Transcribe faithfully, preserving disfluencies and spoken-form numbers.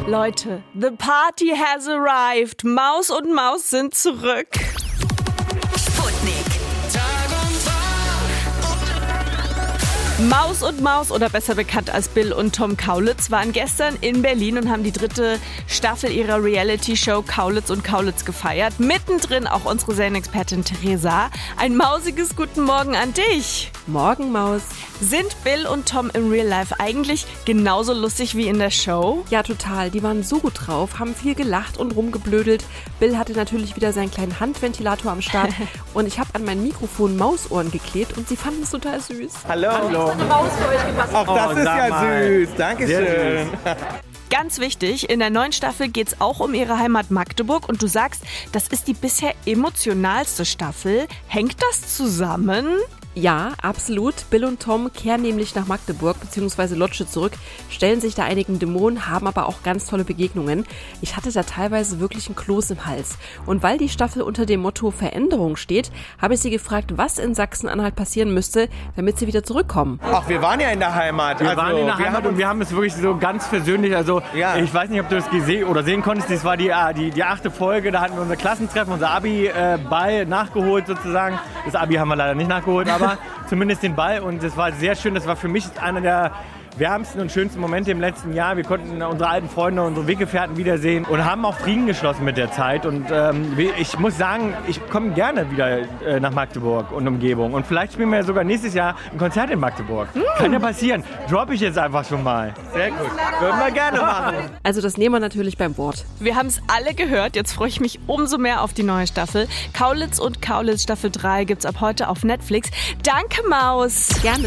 Leute, the party has arrived. Maus und Maus sind zurück. Sputnik. Maus und Maus, oder besser bekannt als Bill und Tom Kaulitz, waren gestern in Berlin und haben die dritte Staffel ihrer Reality-Show Kaulitz und Kaulitz gefeiert. Mittendrin auch unsere Serienexpertin Theresa. Ein mausiges Guten Morgen an dich. Morgen, Maus. Sind Bill und Tom im Real Life eigentlich genauso lustig wie in der Show? Ja, total. Die waren so gut drauf, haben viel gelacht und rumgeblödelt. Bill hatte natürlich wieder seinen kleinen Handventilator am Start und ich habe an mein Mikrofon Mausohren geklebt und sie fanden es total süß. Hallo. Hallo. Eine Maus für euch gebastelt. Ach, das Oh, ist sag ja mal. süß. Dankeschön. Ganz wichtig, in der neuen Staffel geht es auch um ihre Heimat Magdeburg und du sagst, das ist die bisher emotionalste Staffel. Hängt das zusammen? Ja, absolut. Bill und Tom kehren nämlich nach Magdeburg bzw. Lotsche zurück, stellen sich da einigen Dämonen, haben aber auch ganz tolle Begegnungen. Ich hatte da teilweise wirklich ein Kloß im Hals. Und weil die Staffel unter dem Motto Veränderung steht, habe ich sie gefragt, was in Sachsen-Anhalt passieren müsste, damit sie wieder zurückkommen. Ach, wir waren ja in der Heimat. Wir also, waren in der wir Heimat haben und wir haben es wirklich so ganz persönlich, also Ja. ich weiß nicht, ob du das gesehen oder sehen konntest, das war die, ah, die, die achte Folge, da hatten wir unser Klassentreffen, unser Abi-Ball äh, nachgeholt sozusagen. Das Abi haben wir leider nicht nachgeholt, aber zumindest den Ball und das war sehr schön, das war für mich einer der wärmsten und schönsten Momente im letzten Jahr. Wir konnten unsere alten Freunde, unsere Weggefährten wiedersehen und haben auch Frieden geschlossen mit der Zeit. Und ähm, ich muss sagen, ich komme gerne wieder äh, nach Magdeburg und Umgebung. Und vielleicht spielen wir ja sogar nächstes Jahr ein Konzert in Magdeburg. Mm. Kann ja passieren. Drop ich jetzt einfach schon mal. Sehr gut. Würden wir gerne machen. Also das nehmen wir natürlich beim Wort. Wir haben es alle gehört, jetzt freue ich mich umso mehr auf die neue Staffel. Kaulitz und Kaulitz Staffel drei gibt's ab heute auf Netflix. Danke, Maus. Gerne.